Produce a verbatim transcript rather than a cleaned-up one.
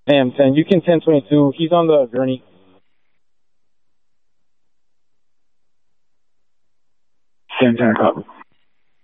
A M ten. You can ten twenty-two. He's on the gurney. ten ten, copy.